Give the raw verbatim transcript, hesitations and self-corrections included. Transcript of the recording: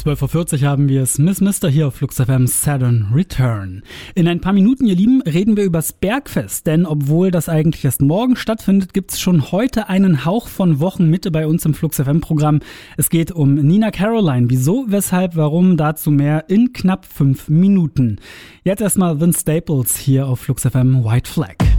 zwölf Uhr vierzig haben wir es. Miss Mister hier auf Flux F M Saturn Return. In ein paar Minuten, ihr Lieben, reden wir übers Bergfest. Denn obwohl das eigentlich erst morgen stattfindet, gibt's schon heute einen Hauch von Wochenmitte bei uns im Flux F M-Programm. Es geht um Nina Caroline. Wieso, weshalb, warum, dazu mehr in knapp fünf Minuten. Jetzt erstmal Vince Staples hier auf Flux F M White Flag.